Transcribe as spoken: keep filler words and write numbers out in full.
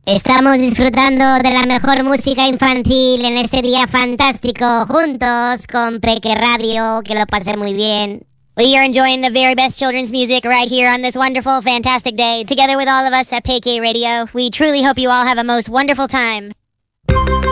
Estamos disfrutando de la mejor música infantil en este día fantástico, juntos con Peque Radio, que lo pasé muy bien. We are enjoying the very best children's music right here on this wonderful, fantastic day, together with all of us at Peque Radio. We truly hope you all have a most wonderful time.